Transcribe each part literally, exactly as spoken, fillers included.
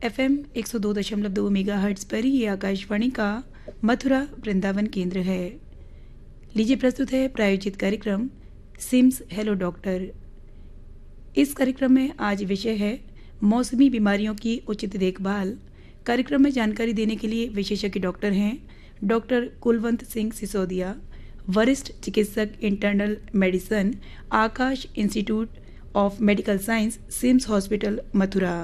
FM एक सौ दो दशमलव दो मेगाहर्ट्ज पर ये आकाशवाणी का मथुरा वृंदावन केंद्र है। लीजिए प्रस्तुत है प्रायोजित कार्यक्रम सिम्स हेलो डॉक्टर। इस कार्यक्रम में आज विषय है मौसमी बीमारियों की उचित देखभाल। कार्यक्रम में जानकारी देने के लिए विशेषज्ञ डॉक्टर हैं डॉक्टर कुलवंत सिंह सिसोदिया, वरिष्ठ चिकित्सक internal medicine, Akash institute of medical science, CIMS hospital Mathura.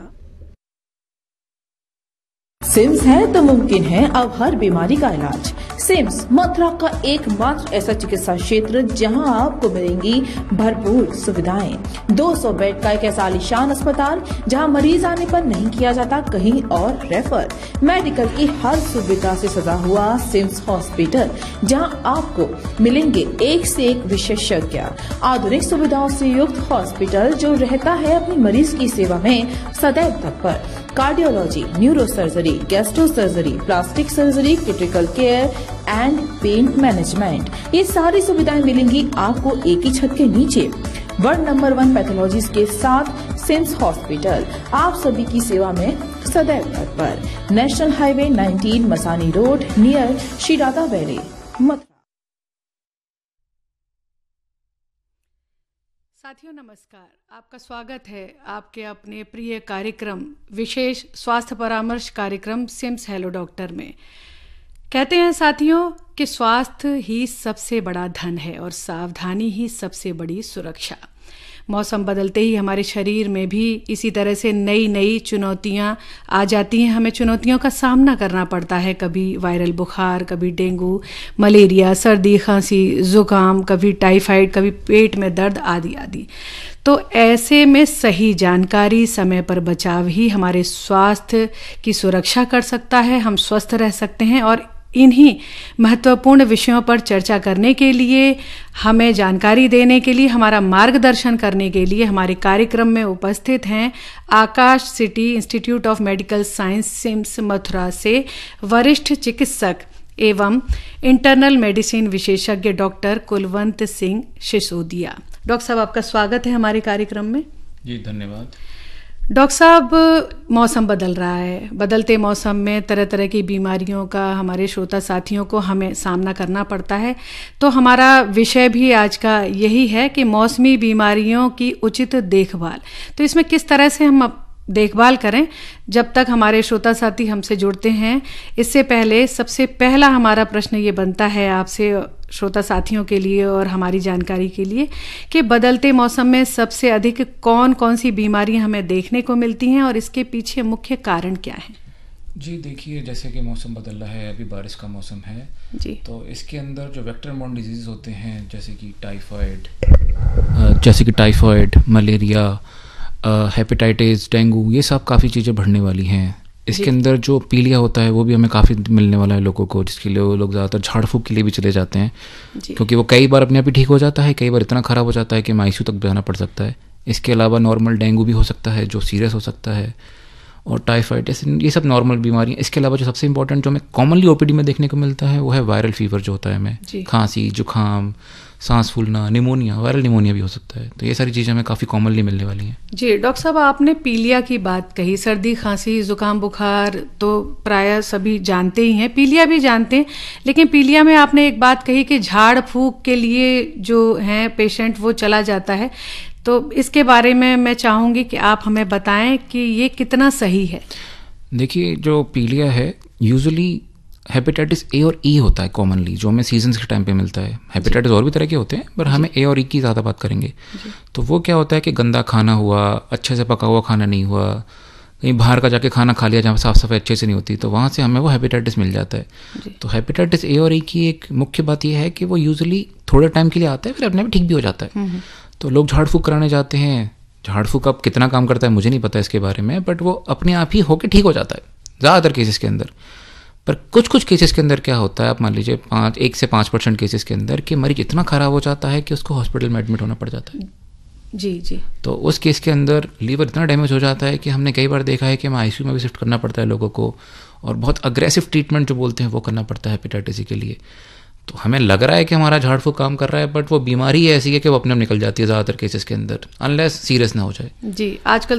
CIMS है तो मुमकिन है अब हर बीमारी का इलाज। सिम्स मथुरा का एकमात्र ऐसा चिकित्सा क्षेत्र जहां आपको मिलेंगी भरपूर सुविधाएं। दो सौ बेड का एक ऐसा आलीशान अस्पताल जहां मरीज आने पर नहीं किया जाता कहीं और रेफर। मेडिकल की हर सुविधा से सजा हुआ सिम्स हॉस्पिटल जहां आपको मिलेंगे एक से एक विशेषज्ञ। आधुनिक सुविधाओं से युक्त हॉस्पिटल जो रहता है अपनी मरीज की सेवा में सदैव तत्पर। Cardiology, neuro surgery, gastro surgery, plastic surgery, critical care and pain management, ये सारी सुविधाएं मिलेंगी आपको एक ही छत के नीचे। वर्ल्ड नंबर वन पैथोलॉजीज के साथ सिम्स हॉस्पिटल आप सभी की सेवा में सदैव तत्पर। National highway nineteen, Masani road, near Shri Radha valley, Mathura. साथियों नमस्कार, आपका स्वागत है आपके अपने प्रिय कार्यक्रम विशेष स्वास्थ्य परामर्श कार्यक्रम सिम्स हेलो डॉक्टर में। कहते हैं साथियों कि स्वास्थ्य ही सबसे बड़ा धन है और सावधानी ही सबसे बड़ी सुरक्षा। मौसम बदलते ही हमारे शरीर में भी इसी तरह से नई नई चुनौतियां आ जाती हैं। हमें चुनौतियों का सामना करना पड़ता है, कभी वायरल बुखार, कभी डेंगू, मलेरिया, सर्दी, खांसी, जुकाम, कभी टाइफाइड, कभी पेट में दर्द आदि आदि। तो ऐसे में सही जानकारी, समय पर बचाव ही हमारे स्वास्थ्य की सुरक्षा कर सकता है। हम स्वस्थ रह सकते हैं और इन्हीं महत्वपूर्ण विषयों पर चर्चा करने के लिए, हमें जानकारी देने के लिए, हमारा मार्गदर्शन करने के लिए हमारे कार्यक्रम में उपस्थित हैं आकाश city institute of medical science CIMS Mathura से वरिष्ठ चिकित्सक एवं इंटरनल मेडिसिन विशेषज्ञ डॉक्टर कुलवंत सिंह सिसोदिया। डॉक्टर साहब, आपका स्वागत है हमारे कार्यक्रम में। जी धन्यवाद। डॉक्टर साहब, मौसम बदल रहा है। बदलते मौसम में तरह तरह की बीमारियों का हमारे श्रोता साथियों को हमें सामना करना पड़ता है। तो हमारा विषय भी आज का यही है कि मौसमी बीमारियों की उचित देखभाल। तो इसमें किस तरह से हम देखभाल करें जब तक हमारे श्रोता साथी हमसे जुड़ते हैं। इससे पहले सबसे पहला हमारा प्रश्न ये बनता है आपसे श्रोता साथियों के लिए और हमारी जानकारी के लिए कि बदलते मौसम में सबसे अधिक कौन कौन सी बीमारियां हमें देखने को मिलती हैं और इसके पीछे मुख्य कारण क्या है? जी देखिए, जैसे कि मौसम बदल रहा है, अभी बारिश का मौसम है जी, तो इसके अंदर जो वेक्टर बॉर्न डिजीज होते हैं जैसे कि टाइफाइड जैसे कि टाइफाइड मलेरिया, हेपेटाइटिस, डेंगू, ये सब काफ़ी चीज़ें बढ़ने वाली हैं। इसके अंदर जो पीलिया होता है वो भी हमें काफ़ी मिलने वाला है लोगों को, जिसके लिए वो लोग ज़्यादातर झाड़ फूक के लिए भी चले जाते हैं क्योंकि वो कई बार अपने आप ही ठीक हो जाता है, कई बार इतना ख़राब हो जाता है कि आईसीयू तक जाना पड़ सकता है। इसके अलावा नॉर्मल डेंगू भी हो सकता है जो सीरियस हो सकता है, और टाइफाइड, ये सब नॉर्मल बीमारियाँ। इसके अलावा जो सबसे इंपॉर्टेंट जो हमें कॉमनली ओपीडी में देखने को मिलता है वो है वायरल फीवर जो होता है हमें, खांसी, जुकाम, सांस फूलना, निमोनिया, वायरल निमोनिया भी हो सकता है। तो ये सारी चीज़ें हमें काफ़ी कॉमनली मिलने वाली हैं। जी डॉक्टर साहब, आपने पीलिया की बात कही। सर्दी, खांसी, जुकाम, बुखार तो प्रायः सभी जानते ही हैं, पीलिया भी जानते हैं, लेकिन पीलिया में आपने एक बात कही कि झाड़ फूक के लिए जो है पेशेंट वो चला जाता है। तो इसके बारे में मैं चाहूँगी कि आप हमें बताएं कि ये कितना सही है। देखिए, जो पीलिया है यूजुअली हेपेटाइटिस ए और ई होता है कॉमनली, जो हमें सीजन्स के टाइम पे मिलता है। हेपेटाइटिस और भी तरह के होते हैं पर हमें ए और ई की ज़्यादा बात करेंगे। तो वो क्या होता है कि गंदा खाना हुआ, अच्छे से पका हुआ खाना नहीं हुआ, कहीं बाहर का जाके खाना खा लिया जहाँ साफ़ सफाई अच्छे से नहीं होती, तो वहाँ से हमें वो हेपेटाइटिस मिल जाता है। तो हेपेटाइटिस ए और ई की एक मुख्य बात यह है कि वो यूजुअली थोड़े टाइम के लिए आता है, फिर अपने आप ठीक भी हो जाता है। तो लोग झाड़ फूक कराने जाते हैं। झाड़ फूक अब कितना काम करता है मुझे नहीं पता इसके बारे में, बट वो अपने आप ही होके ठीक हो जाता है ज़्यादातर केसेस के अंदर। पर कुछ कुछ केसेस के अंदर क्या होता है, आप मान लीजिए पाँच एक से पाँच परसेंट केसेस के अंदर कि मरीज इतना ख़राब हो जाता है कि उसको हॉस्पिटल में एडमिट होना पड़ जाता है। जी जी। तो उस केस के अंदर लीवर इतना डैमेज हो जाता है कि हमने कई बार देखा है कि हमें आईसीयू में भी शिफ्ट करना पड़ता है लोगों को, और बहुत अग्रेसिव ट्रीटमेंट जो बोलते हैं वो करना पड़ता है हेपेटाइटिस सी के लिए। तो हमें लग रहा है कि हमारा झाड़ फूक काम कर रहा है, बट वो बीमारी ऐसी है कि वो अपने आप निकल जाती है ज़्यादातर केसेस के अंदर, अनलेस सीरियस ना हो जाए। जी, आजकल